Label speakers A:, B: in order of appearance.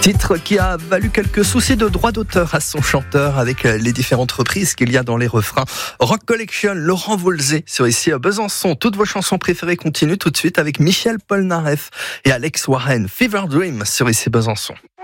A: Titre qui a valu quelques soucis de droit d'auteur à son chanteur avec les différentes reprises qu'il y a dans les refrains. Rock Collection, Laurent Voulzé sur ici à Besançon. Toutes vos chansons préférées continuent tout de suite avec Michel Polnareff et Alex Warren. Fever Dream sur ici Besançon.